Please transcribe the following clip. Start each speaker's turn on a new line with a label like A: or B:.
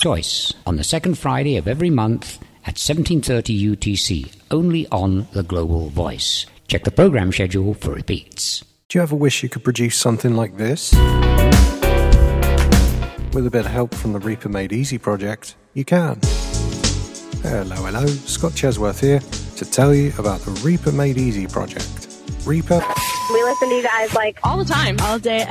A: Choice on the second Friday of every month at 17:30 UTC, only on the Global Voice. Check the program schedule for repeats.
B: Do you ever wish you could produce something like this? With a bit of help from the Reaper Made Easy project, you can. Hello, Scott Chesworth here to tell you about the Reaper Made Easy project. Reaper.
C: We listen to you guys like
D: all the time, all day,